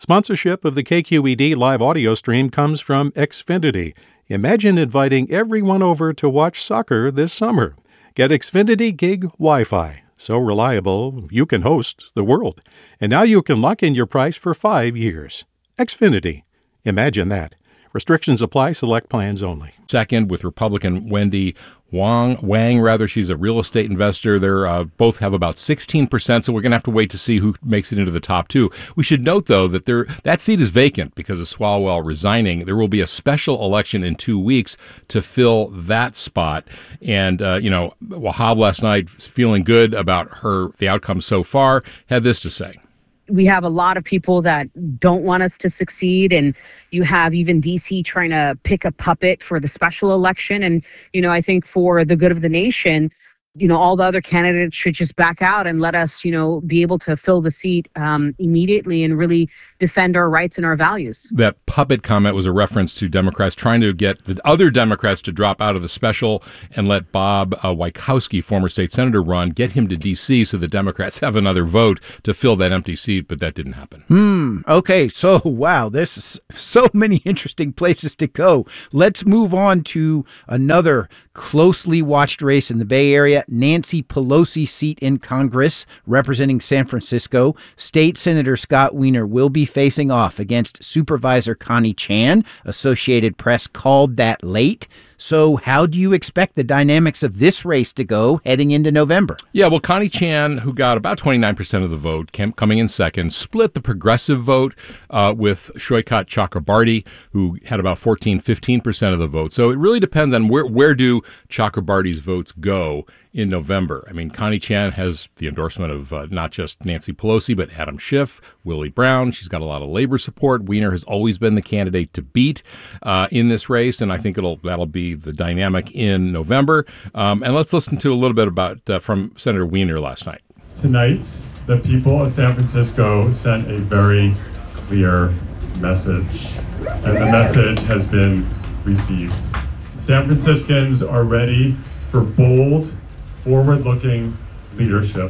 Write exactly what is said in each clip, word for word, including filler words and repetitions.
Sponsorship of the K Q E D live audio stream comes from Xfinity. Imagine inviting everyone over to watch soccer this summer. Get Xfinity Gig Wi-Fi. So reliable, you can host the world. And now you can lock in your price for five years. Xfinity. Imagine that. Restrictions apply. Select plans only. Second, with Republican Wendy Wang, Wang rather, she's a real estate investor. They're uh, both have about sixteen percent, so we're going to have to wait to see who makes it into the top two. We should note, though, that there that seat is vacant because of Swalwell resigning. There will be a special election in two weeks to fill that spot. And, uh, you know, Wahab last night, feeling good about her the outcome so far, had this to say. We have a lot of people that don't want us to succeed, and you have even D C trying to pick a puppet for the special election. And, you know, I think for the good of the nation, you know, all the other candidates should just back out and let us, you know, be able to fill the seat um, immediately and really defend our rights and our values. That puppet comment was a reference to Democrats trying to get the other Democrats to drop out of the special and let Bob uh, Wieckowski, former state senator, run, get him to D C so the Democrats have another vote to fill that empty seat, but that didn't happen. Hmm. Okay. So, wow, there's so many interesting places to go. Let's move on to another closely watched race in the Bay Area. Nancy Pelosi seat in Congress representing San Francisco. State Senator Scott Wiener will be facing off against Supervisor Connie Chan. Associated Press called that late. So how do you expect the dynamics of this race to go heading into November? Yeah, well, Connie Chan, who got about twenty-nine percent of the vote, came, coming in second, split the progressive vote uh, with Shoykat Chakrabarti, who had about fourteen, fifteen percent of the vote. So it really depends on where, where do Chakrabarti's votes go in November. I mean, Connie Chan has the endorsement of uh, not just Nancy Pelosi, but Adam Schiff, Willie Brown. She's got a lot of labor support. Wiener has always been the candidate to beat uh, in this race, and I think it'll that'll be the dynamic in November. Um, and let's listen to a little bit about uh, from Senator Wiener last night. Tonight, the people of San Francisco sent a very clear message, and the message has been received. San Franciscans are ready for bold, forward-looking leadership,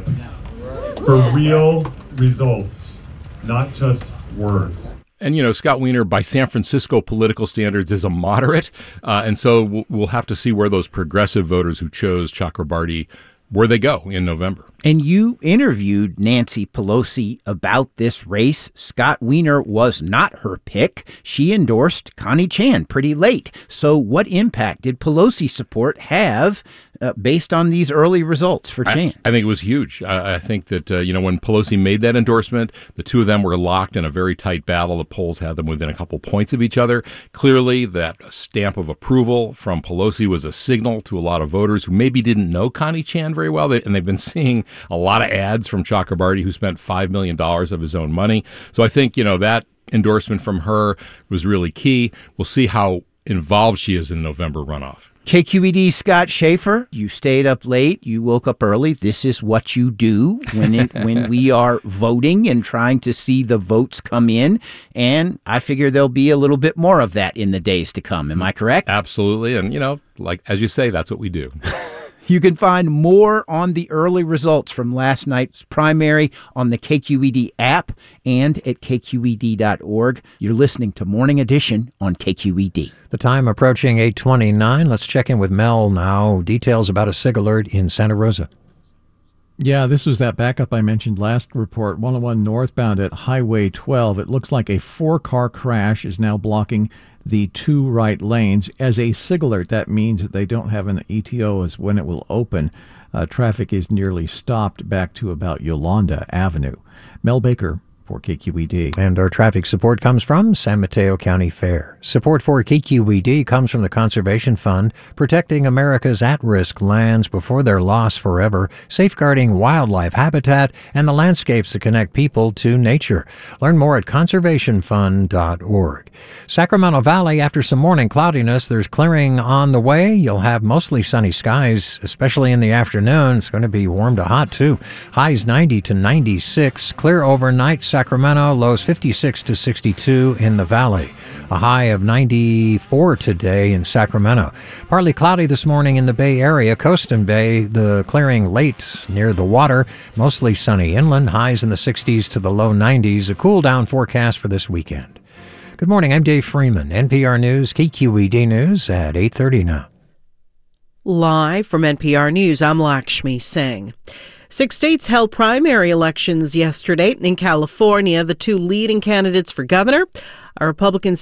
for real results, not just words. And, you know, Scott Wiener, by San Francisco political standards, is a moderate. Uh, and so we'll have to see where those progressive voters who chose Chakrabarti, where they go in November. And you interviewed Nancy Pelosi about this race. Scott Wiener was not her pick. She endorsed Connie Chan pretty late. So what impact did Pelosi support have uh, based on these early results for Chan? I, I think it was huge. I, I think that, uh, you know, when Pelosi made that endorsement, the two of them were locked in a very tight battle. The polls had them within a couple points of each other. Clearly, that stamp of approval from Pelosi was a signal to a lot of voters who maybe didn't know Connie Chan very well, and they've been seeing a lot of ads from Chakrabarti, who spent five million dollars of his own money. So I think, you know, that endorsement from her was really key. We'll see how involved she is in November runoff. K Q E D Scott Schaefer, you stayed up late, you woke up early. This is what you do when it, when we are voting and trying to see the votes come in. And I figure there'll be a little bit more of that in the days to come. Am I correct? Absolutely. And, you know, like as you say, that's what we do. You can find more on the early results from last night's primary on the K Q E D app and at K Q E D dot org. You're listening to Morning Edition on K Q E D. The time approaching eight twenty-nine. Let's check in with Mel now. Details about a SIG alert in Santa Rosa. Yeah, this was that backup I mentioned last report, one oh one northbound at Highway twelve. It looks like a four-car crash is now blocking the two right lanes. As a SIG alert, that means that they don't have an E T O as when it will open. Uh, traffic is nearly stopped back to about Yolanda Avenue. Mel Baker for K Q E D. And our traffic support comes from San Mateo County Fair. Support for K Q E D comes from the Conservation Fund, protecting America's at-risk lands before they're lost forever, safeguarding wildlife habitat, and the landscapes that connect people to nature. Learn more at conservation fund dot org. Sacramento Valley, after some morning cloudiness, there's clearing on the way. You'll have mostly sunny skies, especially in the afternoon. It's going to be warm to hot, too. Highs ninety to ninety-six. Clear overnight. Sacramento, lows fifty-six to sixty-two in the valley. A high of ninety-four today in Sacramento. Partly cloudy this morning in the Bay Area. Coast and Bay, the clearing late near the water. Mostly sunny inland, highs in the sixties to the low nineties. A cool down forecast for this weekend. Good morning, I'm Dave Freeman. N P R News, K Q E D News at eight thirty now. Live from N P R News, I'm Lakshmi Singh. Six states held primary elections yesterday. In California, the two leading candidates for governor are Republican